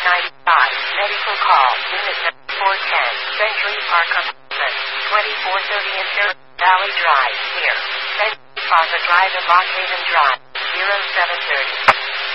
Medical call. Unit 410. Century Park Apartment. 2430 Inter Valley Drive. Here. Century Plaza Drive and Lock Haven Drive. 0730.